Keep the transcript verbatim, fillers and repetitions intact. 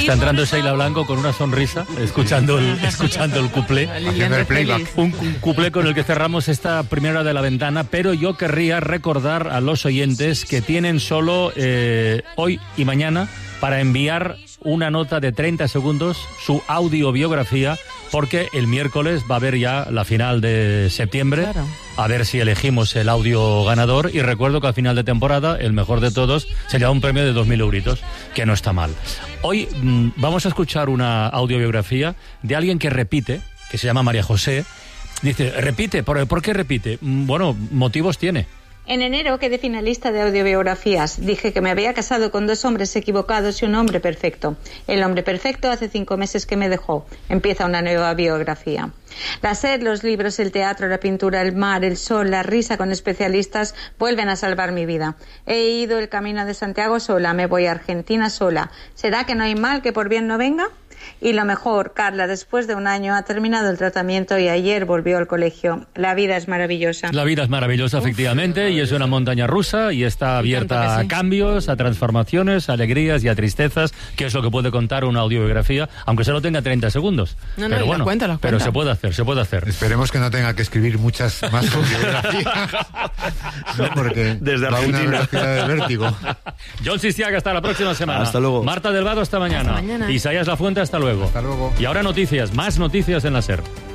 Está entrando Sheila Blanco con una sonrisa, escuchando el, escuchando el cuplé. Haciendo el playback. Un, un cuplé con el que cerramos esta primera hora de La Ventana, pero yo querría recordar a los oyentes que tienen solo eh, hoy y mañana para enviar una nota de treinta segundos, su audiobiografía, porque el miércoles va a haber ya la final de septiembre, Claro. a ver si elegimos el audio ganador, y recuerdo que al final de temporada, el mejor de todos, se lleva un premio de dos mil euritos, que no está mal. Hoy mmm, vamos a escuchar una audiobiografía de alguien que repite, que se llama María José. Dice, repite, ¿por, ¿por qué repite? Bueno, motivos tiene. En enero quedé finalista de audiobiografías. Dije que me había casado con dos hombres equivocados y un hombre perfecto. El hombre perfecto hace cinco meses que me dejó. Empieza una nueva biografía. La sed, los libros, el teatro, la pintura, el mar, el sol, la risa con especialistas vuelven a salvar mi vida. He ido el camino de Santiago sola, me voy a Argentina sola. ¿Será que no hay mal que por bien no venga? Y lo mejor, Carla, después de un año ha terminado el tratamiento y ayer volvió al colegio. La vida es maravillosa. La vida es maravillosa, Uf, efectivamente, y es una montaña rusa y está abierta sí. a cambios, a transformaciones, a alegrías y a tristezas, que es lo que puede contar una audiobiografía, aunque solo tenga treinta segundos. No, no, pero bueno, la cuenta, la pero cuenta. se puede hacer, se puede hacer. Esperemos que no tenga que escribir muchas más audiobiografías. No, porque desde va a una Argentina. velocidad de vértigo. John Sistiaga, hasta la próxima semana. Hasta luego. Marta Delgado, hasta mañana. Hasta mañana. Isaías Lafuente, hasta luego. Hasta luego. Y ahora noticias, más noticias en la SER.